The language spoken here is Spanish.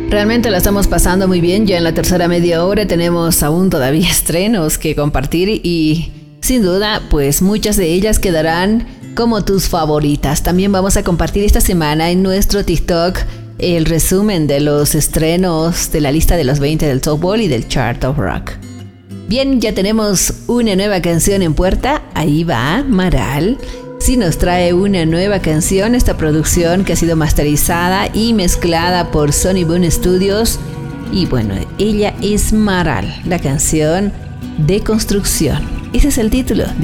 Realmente la estamos pasando muy bien. Ya en la tercera media hora tenemos aún todavía estrenos que compartir y sin duda pues muchas de ellas quedarán como tus favoritas. También vamos a compartir esta semana en nuestro TikTok el resumen de los estrenos de la lista de los 20 del Top Ball y del Chart of Rock. Bien, ya tenemos una nueva canción en puerta. Ahí va Maral. Sí nos trae una nueva canción, esta producción que ha sido masterizada y mezclada por Sony Boom Studios. Y bueno, ella es Maral, la canción Deconstrucción. Ese es el título.